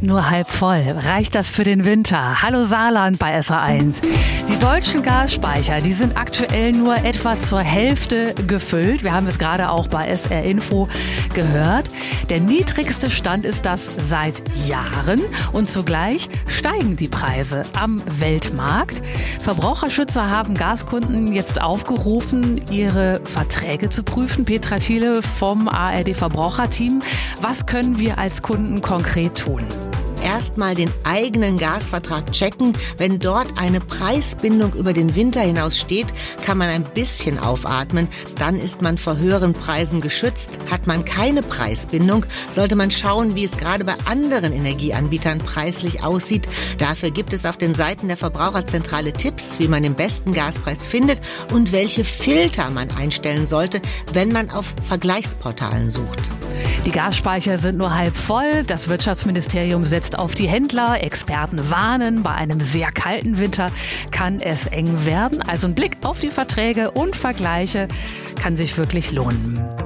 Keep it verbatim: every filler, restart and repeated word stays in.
Nur halb voll. Reicht das für den Winter? Hallo Saarland bei S R eins. Die deutschen Gasspeicher, die sind aktuell nur etwa zur Hälfte gefüllt. Wir haben es gerade auch bei S R Info gehört. Der niedrigste Stand ist das seit Jahren. Und zugleich steigen die Preise am Weltmarkt. Verbraucherschützer haben Gaskunden jetzt aufgerufen, ihre Verträge zu prüfen. Petra Thiele vom A R D-Verbraucherteam. Was können wir als Kunden konkret tun? Erstmal den eigenen Gasvertrag checken. Wenn dort eine Preisbindung über den Winter hinaus steht, kann man ein bisschen aufatmen. Dann ist man vor höheren Preisen geschützt. Hat man keine Preisbindung, sollte man schauen, wie es gerade bei anderen Energieanbietern preislich aussieht. Dafür gibt es auf den Seiten der Verbraucherzentrale Tipps, wie man den besten Gaspreis findet und welche Filter man einstellen sollte, wenn man auf Vergleichsportalen sucht. Die Gasspeicher sind nur halb voll. Das Wirtschaftsministerium setzt auf die Händler. Experten warnen, bei einem sehr kalten Winter kann es eng werden. Also ein Blick auf die Verträge und Vergleiche kann sich wirklich lohnen.